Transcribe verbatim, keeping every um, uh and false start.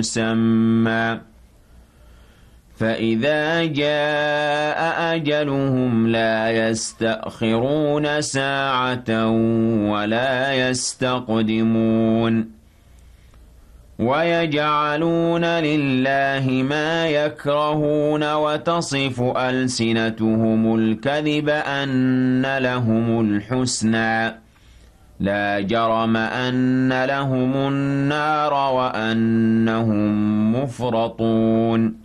مسمى فإذا جاء أجلهم لا يستأخرون ساعة ولا يستقدمون ويجعلون لله ما يكرهون وتصف ألسنتهم الكذب أن لهم الحسنى لا جرم أن لهم النار وأنهم مفرطون